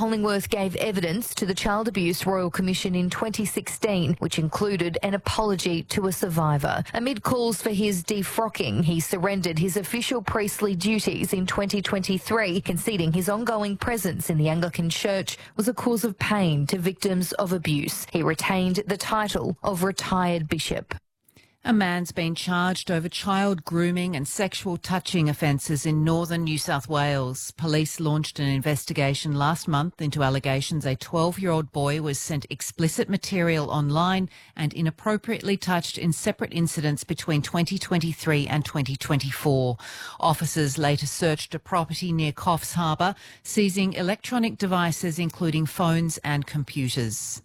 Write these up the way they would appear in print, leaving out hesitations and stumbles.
Hollingworth gave evidence to the Child Abuse Royal Commission in 2016, which included an apology to a survivor. Amid calls for his defrocking, he surrendered his official priestly duties in 2023, conceding his ongoing presence in the Anglican Church was a cause of pain to victims of abuse. He retained the title of retired bishop. A man's been charged over child grooming and sexual touching offences in northern New South Wales. Police launched an investigation last month into allegations a 12-year-old boy was sent explicit material online and inappropriately touched in separate incidents between 2023 and 2024. Officers later searched a property near Coffs Harbour, seizing electronic devices including phones and computers.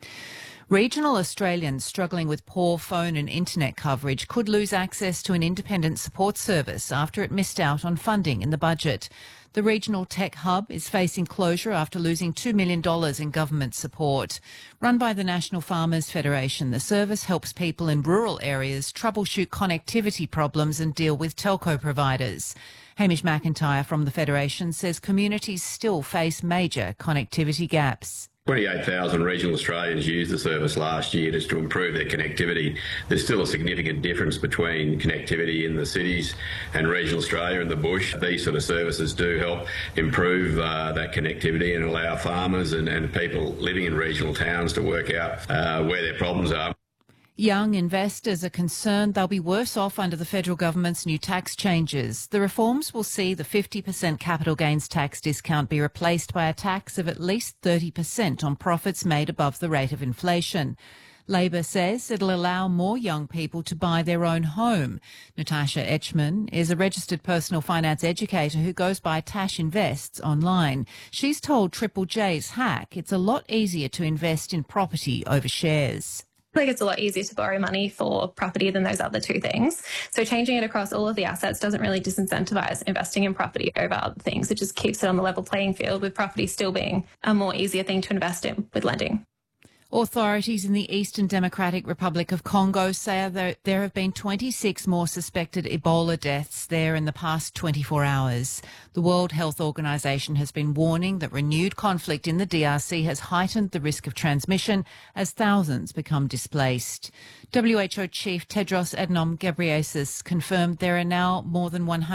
Regional Australians struggling with poor phone and internet coverage could lose access to an independent support service after it missed out on funding in the budget. The regional tech hub is facing closure after losing $2 million in government support. Run by the National Farmers Federation, the service helps people in rural areas troubleshoot connectivity problems and deal with telco providers. Hamish McIntyre from the Federation says communities still face major connectivity gaps. 28,000 regional Australians used the service last year just to improve their connectivity. There's still a significant difference between connectivity in the cities and regional Australia and the bush. These sort of services do help improve that connectivity and allow farmers and people living in regional towns to work out where their problems are. Young investors are concerned they'll be worse off under the federal government's new tax changes. The reforms will see the 50% capital gains tax discount be replaced by a tax of at least 30% on profits made above the rate of inflation. Labor says it'll allow more young people to buy their own home. Natasha Etchman is a registered personal finance educator who goes by Tash Invests online. She's told Triple J's Hack it's a lot easier to invest in property over shares. It's a lot easier to borrow money for property than those other two things. So changing it across all of the assets doesn't really disincentivize investing in property over other things. It just keeps it on the level playing field, with property still being a more easier thing to invest in with lending. Authorities in the Eastern Democratic Republic of Congo say that there have been 26 more suspected Ebola deaths there in the past 24 hours. The World Health Organization has been warning that renewed conflict in the DRC has heightened the risk of transmission as thousands become displaced. WHO Chief Tedros Adhanom Ghebreyesus confirmed there are now more than 100